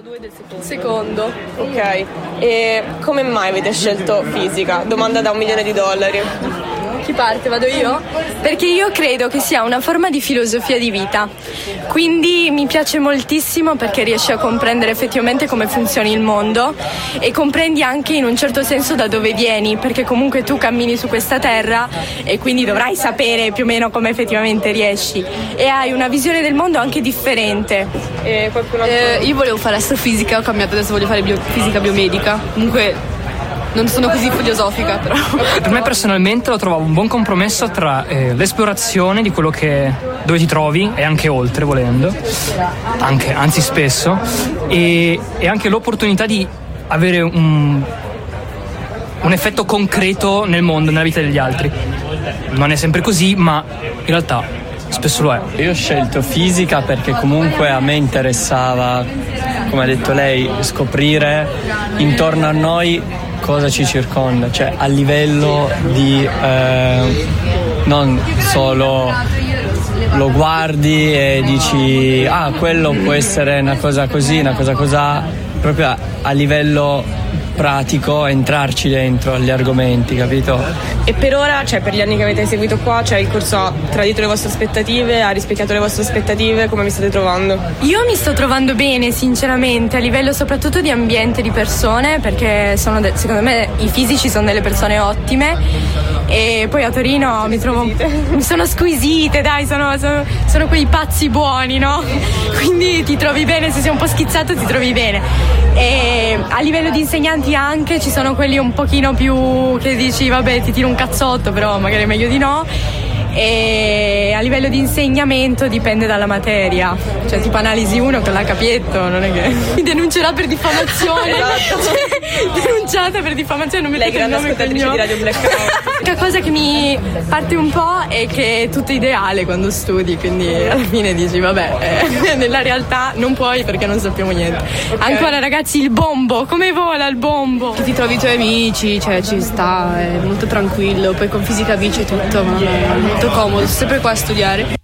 2 del Secondo. Ok. E come mai avete scelto fisica? Domanda da $1 milione. Chi parte? Vado io? Perché io credo che sia una forma di filosofia di vita, quindi mi piace moltissimo perché riesci a comprendere effettivamente come funzioni il mondo e comprendi anche in un certo senso da dove vieni, perché comunque tu cammini su questa terra e quindi dovrai sapere più o meno come effettivamente riesci e hai una visione del mondo anche differente. Io volevo fare astrofisica, ho cambiato, adesso voglio fare fisica biomedica. Comunque non sono così filosofica, però. Per me personalmente lo trovavo un buon compromesso tra l'esplorazione di quello dove ti trovi e anche oltre, volendo, anzi spesso, e anche l'opportunità di avere un effetto concreto nel mondo, nella vita degli altri. Non è sempre così, ma in realtà spesso lo è. Io ho scelto fisica perché comunque a me interessava, come ha detto lei, scoprire intorno a noi cosa ci circonda, cioè a livello di non solo lo guardi e dici quello può essere una cosa così, una cosa cosà, proprio a livello pratico, entrarci dentro agli argomenti, capito? E per ora, cioè per gli anni che avete seguito qua, cioè il corso ha tradito le vostre aspettative, ha rispecchiato le vostre aspettative, come vi state trovando? Io mi sto trovando bene sinceramente, a livello soprattutto di ambiente, di persone, perché secondo me i fisici sono delle persone ottime e poi a Torino mi sono squisite, dai, sono quei pazzi buoni, no? Quindi ti trovi bene, se sei un po' schizzato ti trovi bene. E a livello di insegnanti anche ci sono quelli un pochino più che dici vabbè ti tiro un cazzotto, però magari è meglio di no. E a livello di insegnamento dipende dalla materia, cioè tipo analisi 1 con la capietto non è che mi denuncerà per diffamazione. Esatto. Denunciata per diffamazione, non mi lei grande ascoltatrice di Radio Blackout. L'unica cosa che mi parte un po' è che è tutto ideale quando studi, quindi alla fine dici vabbè nella realtà non puoi perché non sappiamo niente. Okay. Ancora ragazzi, il bombo, come vola il bombo? Ti trovi i tuoi amici, cioè ci sta, è molto tranquillo, poi con fisica bici e tutto, ma è molto comodo, sempre qua a studiare.